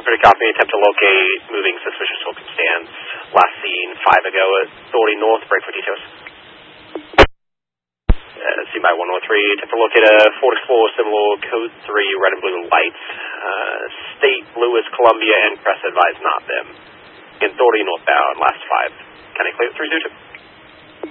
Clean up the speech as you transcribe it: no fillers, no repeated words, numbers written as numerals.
Pretty copy. Attempt to locate moving suspicious circumstance. Last seen 5 ago at Authority North. Break for details. Seen by 103. Attempt to locate a Ford Explorer symbol code 3 red and blue lights. State Louis, Columbia, and press advised not them. In Authority Northbound. Last 5. Can I clear 322?